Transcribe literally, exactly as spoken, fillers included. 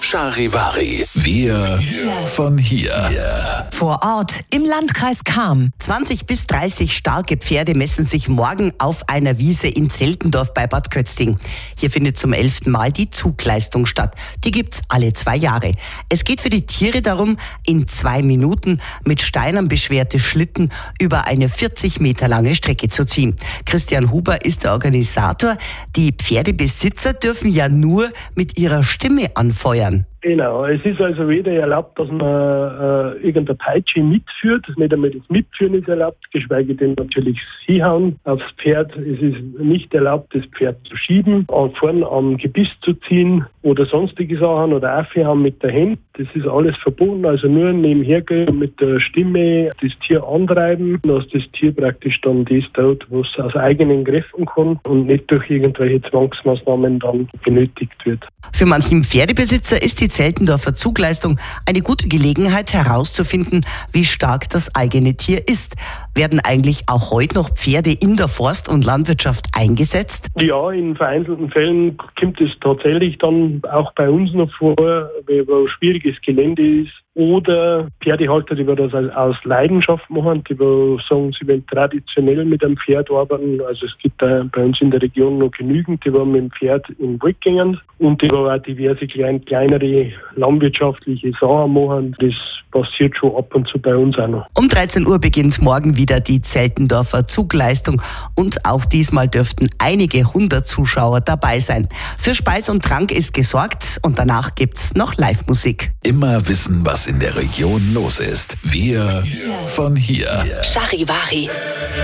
Charivari. Wir von hier. Vor Ort im Landkreis Cham. zwanzig bis dreißig starke Pferde messen sich morgen auf einer Wiese in Zeltendorf bei Bad Kötzting. Hier findet zum elften Mal die Zugleistung statt. Die gibt's alle zwei Jahre. Es geht für die Tiere darum, in zwei Minuten mit Steinern beschwerte Schlitten über eine vierzig Meter lange Strecke zu ziehen. Christian Huber ist der Organisator. Die Pferdebesitzer dürfen ja nur mit ihrer Stimme anfeuern. Genau, es ist also weder erlaubt, dass man äh, irgendeine Peitsche mitführt, nicht einmal das Mitführen ist erlaubt, geschweige denn natürlich das Hinhauen aufs Pferd. Es ist nicht erlaubt, das Pferd zu schieben, vorn am Gebiss zu ziehen oder sonstige Sachen oder aufhören mit der Hand. Das ist alles verboten, also nur nebenher gehen und mit der Stimme das Tier antreiben, dass das Tier praktisch dann das tut, was es aus eigenen Kräften kann und nicht durch irgendwelche Zwangsmaßnahmen dann benötigt wird. Für manchen Pferdebesitzer ist die Zeltendorfer Zugleistung eine gute Gelegenheit herauszufinden, wie stark das eigene Tier ist. Werden eigentlich auch heute noch Pferde in der Forst- und Landwirtschaft eingesetzt? Ja, in vereinzelten Fällen kommt es tatsächlich dann auch bei uns noch vor, wo schwieriges Gelände ist. Oder Pferdehalter, die das aus Leidenschaft machen, die sagen, sie wollen traditionell mit einem Pferd arbeiten. Also es gibt da bei uns in der Region noch genügend, die mit dem Pferd in den Wald gehen und die auch diverse klein, kleinere landwirtschaftliche Sachen machen. Das passiert schon ab und zu bei uns auch noch. Um dreizehn Uhr beginnt morgen wieder die Zeltendorfer Zugleistung und auch diesmal dürften einige hundert Zuschauer dabei sein. Für Speis und Trank ist gesorgt und danach gibt's noch Live-Musik. Immer wissen, was in der Region los ist. Wir von hier. Charivari.